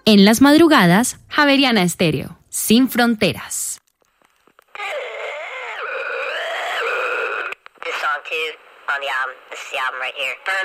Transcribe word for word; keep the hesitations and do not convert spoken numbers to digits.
En las madrugadas, Javeriana Estéreo, sin fronteras. This song too on the album. This is the album right here.